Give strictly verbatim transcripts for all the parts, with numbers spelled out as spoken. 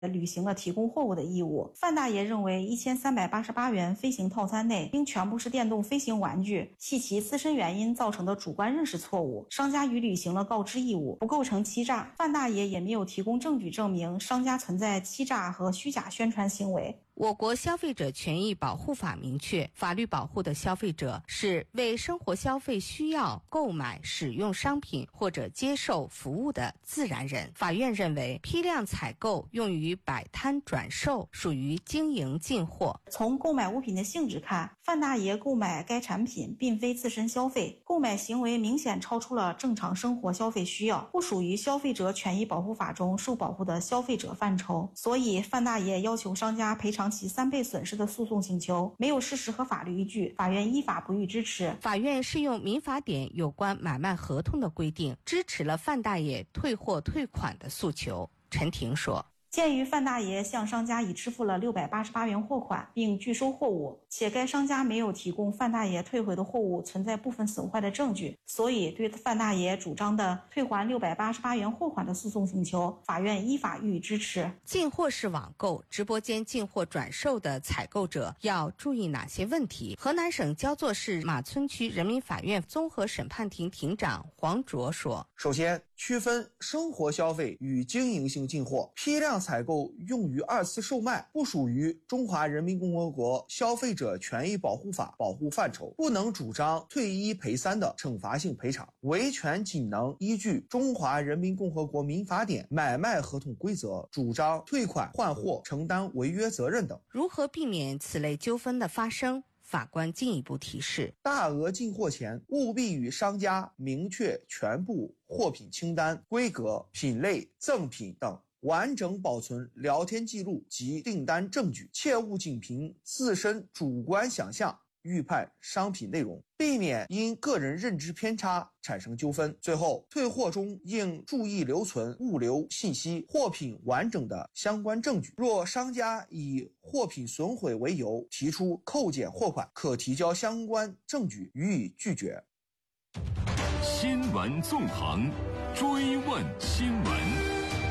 履行了提供货物的义务。范大爷认为一千三百八十八元飞行套餐内应全部是电动飞行玩具，系其自身原因造成的主观认识错误，商家已履行了告知义务，不构成欺诈。范大爷也没有提供证据证明商家存在欺诈和虚假宣传行为。 我国消费者权益保护法明确，法律保护的消费者是为生活消费需要购买、使用商品或者接受服务的自然人。法院认为，批量采购用于摆摊转售属于经营进货。 从购买物品的性质看，范大爷购买该产品并非自身消费，购买行为明显超出了正常生活消费需要，不属于消费者权益保护法中受保护的消费者范畴。所以，范大爷要求商家赔偿其三倍损失的诉讼请求没有事实和法律依据，法院依法不予支持。 法院适用民法典有关买卖合同的规定，支持了范大爷退货退款的诉求。陈婷说， 鉴于范大爷向商家已支付了六百八十八元货款并拒收货物，且该商家没有提供范大爷退回的货物存在部分损坏的证据，所以对范大爷主张的退还六百八十八元货款的诉讼请求，法院依法予以支持。 进货式网购、直播间进货转售的采购者要注意哪些问题？河南省焦作市马村区人民法院综合审判庭庭长黄卓说， 首先，区分生活消费与经营性进货，批量采购用于二次售卖，不属于中华人民共和国消费者权益保护法保护范畴，不能主张退一赔三的惩罚性赔偿，维权仅能依据中华人民共和国民法典买卖合同规则主张退款换货，承担违约责任等。 如何避免此类纠纷的发生？法官进一步提示， 大额进货前务必与商家明确全部货品清单、规格、品类、赠品等，完整保存聊天记录及订单证据，切勿仅凭自身主观想象预判商品内容，避免因个人认知偏差产生纠纷。最后，退货中应注意留存物流信息、货品完整的相关证据。若商家以货品损毁为由提出扣减货款，可提交相关证据予以拒绝。 新闻纵横，追问新闻。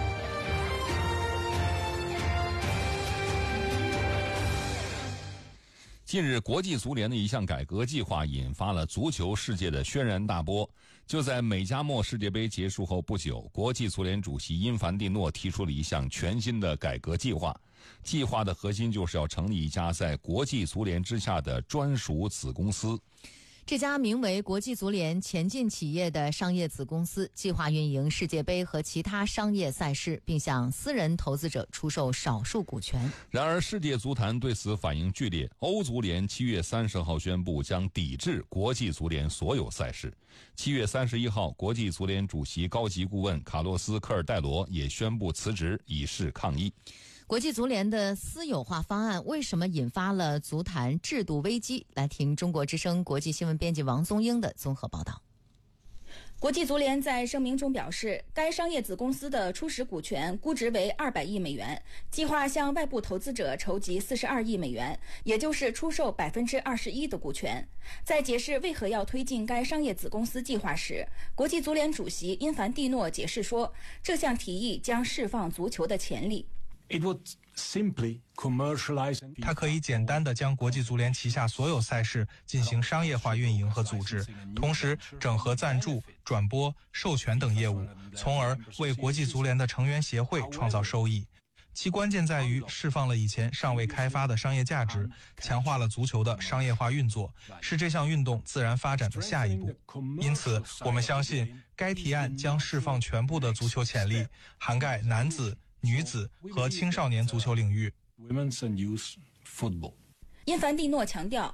近日，国际足联的一项改革计划引发了足球世界的轩然大波。就在美加墨世界杯结束后不久，国际足联主席因凡蒂诺提出了一项全新的改革计划。计划的核心就是要成立一家在国际足联之下的专属子公司。 这家名为国际足联前进企业的商业子公司计划运营世界杯和其他商业赛事，并向私人投资者出售少数股权。 然而世界足坛对此反应剧烈，欧足联七月三十号宣布将抵制国际足联所有赛事。七月三十一号，国际足联主席高级顾问卡洛斯·科尔戴罗也宣布辞职，以示抗议。 国际足联的私有化方案为什么引发了足坛制度危机？来听中国之声国际新闻编辑王宗英的综合报道。 国际足联在声明中表示，该商业子公司的初始股权估值为二百亿美元，计划向外部投资者筹集四十二亿美元，也就是出售百分之二十一的股权。在解释为何要推进该商业子公司计划时，国际足联主席因凡蒂诺解释说，这项提议将释放足球的潜力。 It would simply commercialize. 它可以简单地将国际足联旗下所有赛事进行商业化运营和组织，同时整合赞助、转播、授权等业务，从而为国际足联的成员协会创造收益。其关键在于释放了以前尚未开发的商业价值，强化了足球的商业化运作，是这项运动自然发展的下一步。因此，我们相信该提案将释放全部的足球潜力，涵盖男子、女子和青少年足球领域。 因凡蒂诺强调，